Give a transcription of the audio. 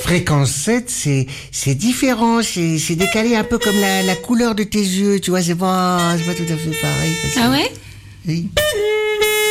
Fréquence 7, c'est différent, c'est décalé un peu comme la couleur de tes yeux, tu vois, c'est pas tout à fait pareil. Ah ouais? Oui.